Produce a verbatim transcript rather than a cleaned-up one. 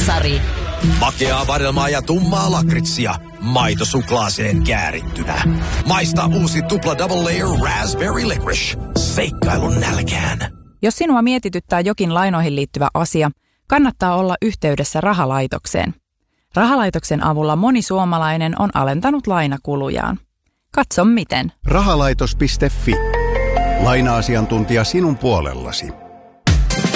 Sari. Makeaa vadelmaa ja tummaa lakritsia maitosuklaaseen käärittynä. Maista uusi tupla double layer raspberry licorice. Seikkailun nälkään. Jos sinua mietityttää jokin lainoihin liittyvä asia, kannattaa olla yhteydessä rahalaitokseen. Rahalaitoksen avulla moni suomalainen on alentanut lainakulujaan. Katso miten. Rahalaitos piste fi. Laina-asiantuntija sinun puolellasi.